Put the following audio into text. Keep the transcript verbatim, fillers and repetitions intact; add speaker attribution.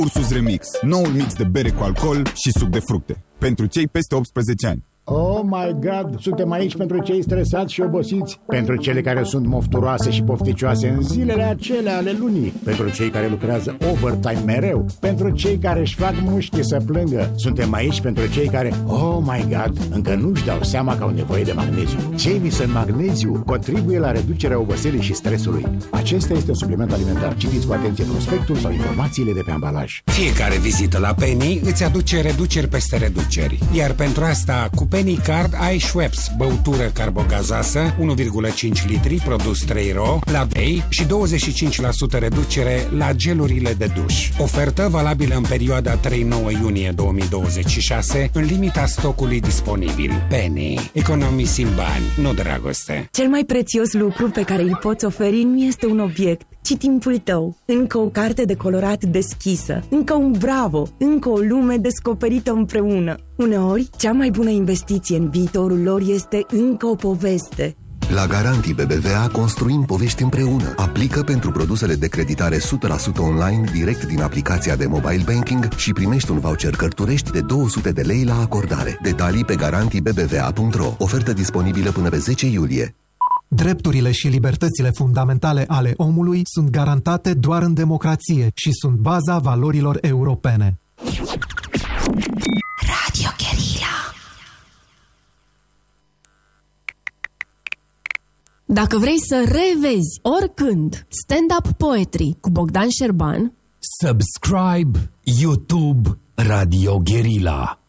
Speaker 1: Ursus Remix, noul mix de bere cu alcool și suc de fructe. Pentru cei peste optsprezece ani.
Speaker 2: Oh my God! Suntem aici pentru cei stresați și obosiți, pentru cele care sunt mofturoase și pofticioase în zilele acelea ale lunii, pentru cei care lucrează overtime mereu, pentru cei care își fac mușchi să plângă. Suntem aici pentru cei care, oh my God, încă nu-și dau seama că au nevoie de magneziu. Jamieson Magneziu contribuie la reducerea oboselii și stresului. Acesta este un supliment alimentar. Citiți cu atenție prospectul sau informațiile de pe ambalaj.
Speaker 3: Fiecare vizită la Penny îți aduce reduceri peste reduceri, iar pentru asta cu Penny Card ai Schweppes, băutură carbogazoasă, unu virgulă cinci litri, produs trei ro, la trei și douăzeci și cinci la sută reducere la gelurile de duș. Ofertă valabilă în perioada trei nouă iunie două mii douăzeci și șase, în limita stocului disponibil. Penny. Economisim bani, nu dragoste.
Speaker 4: Cel mai prețios lucru pe care îl poți oferi nu este un obiect, ci timpul tău. Încă o carte de colorat deschisă, încă un bravo, încă o lume descoperită împreună. Uneori, cea mai bună investiție în viitorul lor este încă o poveste.
Speaker 5: La Garantii B B V A construim povești împreună. Aplică pentru produsele de creditare o sută la sută online direct din aplicația de mobile banking și primești un voucher Cărturești de două sute de lei la acordare. Detalii pe garantii b b v a punct ro. Ofertă disponibilă până pe zece iulie.
Speaker 6: Drepturile și libertățile fundamentale ale omului sunt garantate doar în democrație și sunt baza valorilor europene.
Speaker 7: Radio Guerilla. Dacă vrei să revezi oricând stand-up poetry cu Bogdan Șerban,
Speaker 8: subscribe YouTube Radio Guerilla.